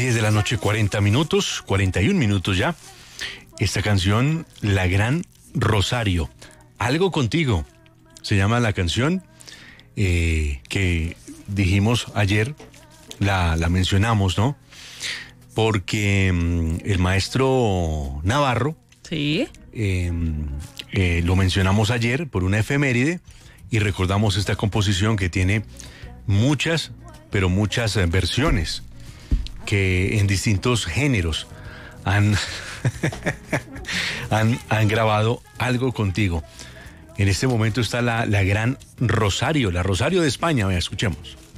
10 de la noche, 40 minutos, 41 minutos ya. Esta canción, La Gran Rosario. Algo contigo, se llama la canción que dijimos ayer, la mencionamos, ¿no? Porque el maestro Navarro, sí, lo mencionamos ayer por una efeméride y recordamos esta composición que tiene muchas, pero muchas versiones que en distintos géneros han grabado Algo contigo. En este momento está la Gran Rosario, la Rosario de España. Vea, escuchemos.